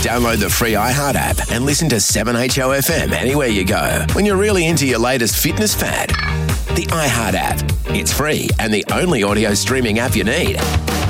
Download the free iHeart app and listen to 7HOFM anywhere you go. When you're really into your latest fitness fad, the iHeart app. It's free and the only audio streaming app you need.